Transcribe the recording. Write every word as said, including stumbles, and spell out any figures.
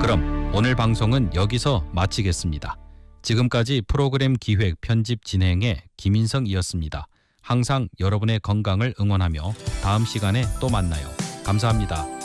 그럼 오늘 방송은 여기서 마치겠습니다. 지금까지 프로그램 기획 편집 진행의 김인성이었습니다. 항상 여러분의 건강을 응원하며 다음 시간에 또 만나요. 감사합니다.